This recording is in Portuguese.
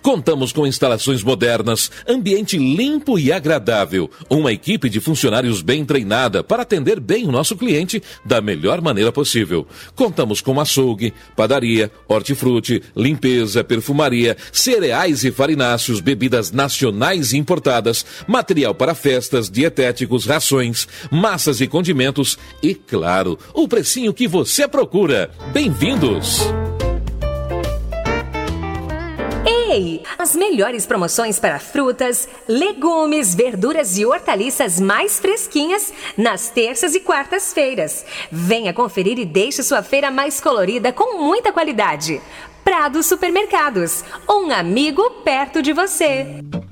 Contamos com instalações modernas, ambiente limpo e agradável, uma equipe de funcionários bem treinada para atender bem o nosso cliente da melhor maneira possível. Contamos com açougue, padaria, hortifruti, limpeza, perfumaria, cereais e farináceos, bebidas nacionais e importadas, material para festas, dietéticos, rações, massas e condimentos e, claro, o precinho que você procura. Bem-vindos! Ei, as melhores promoções para frutas, legumes, verduras e hortaliças mais fresquinhas nas terças e quartas-feiras. Venha conferir e deixe sua feira mais colorida com muita qualidade. Prado Supermercados, um amigo perto de você.